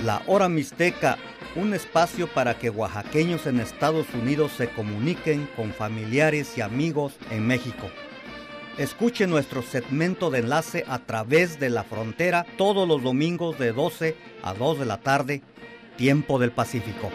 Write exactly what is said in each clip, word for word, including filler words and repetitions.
La Hora Mixteca, un espacio para que oaxaqueños en Estados Unidos se comuniquen con familiares y amigos en México. Escuche nuestro segmento de enlace a través de la frontera todos los domingos de doce a dos de la tarde, tiempo del Pacífico.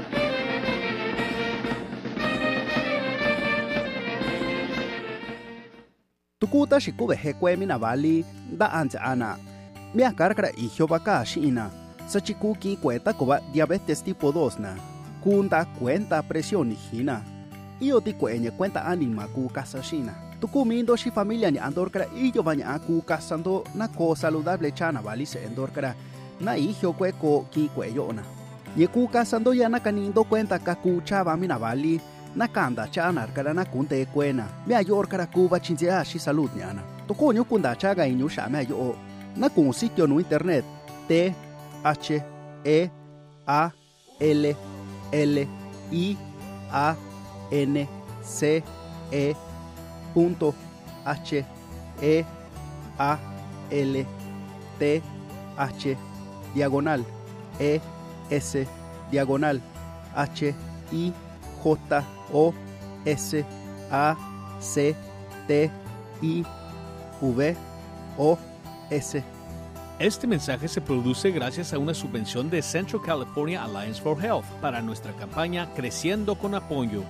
Tukuta shikube hekwe mina bali da anja ana. Mia karkara ihyo baka shina. Sachikuki cuenta koba diabetes tipo dos na. Kunda cuenta presión hina. Iyo ti kwenye cuenta anima ku kasashina. Tukumindo shi familia ni andorkara iyo banya aku kasando na ko saludable chana bali se endorkara. Na ihyo kwe ko ki kweyo na. Ye ku kasando ya na kanindo cuenta kaku chaba mina bali. Na kanda chana kara na kunte kwena. Mia yor kara kuba chinzea shi salud nyana. Tukunyo kunda chaga inyu sha mea yo. Na kun sitio no internet T H E A L L I A N C E punto H E A L T H diagonal E S diagonal H I J O S A C T I V O S. Este mensaje se produce gracias a una subvención de Central California Alliance for Health para nuestra campaña Creciendo con Apoyo.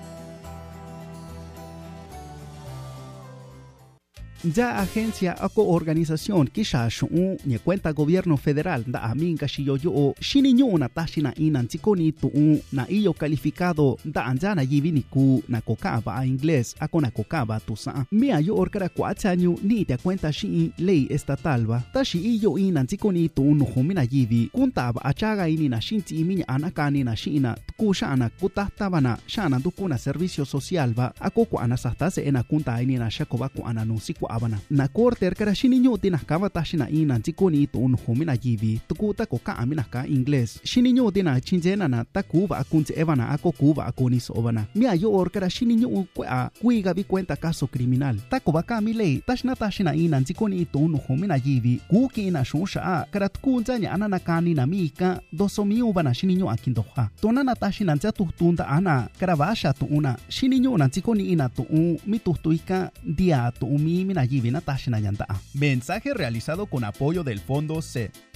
Ya agencia o organización kisha shu ni cuenta gobierno federal da aminga shiyo yo shininyo na tashina inan tikoni tu na iyo calificado da anjana yivini ku na kokaba a inglés ako na kokaba tu sa mia yo orkara kwachanyu ni te cuenta shi ley estatal ba tashi iyo inan tikoni tu no humina yivi kuntaba achaga ini na shinti iminya anakani na shina ku shana kutahtabana shana dukuna servicio social ba ako ko anasastase ena kunta ini na shakoba ko ananunsiku abana na korte erkara shininyo tinas kava tashina ina tikoni to un homina yivi tukuta ko ka amina ka inglés shininyo tina chinjena na takuba akunche evana ako kuba akonis obana mia yo orkara shininyo kwa kuiga bi cuenta caso criminal takoba ka mi lei tashna tashina ina tikoni to un homina yivi kuki ina shusha karat kunjanya anana kani na mika dosomi ubana shininyo akindoha tonana tashina jatu tunda ana karavasha tu una shininyo na tikoni ina tu mitutuika dia tu mi mina. Mensaje realizado con apoyo del Fondo C.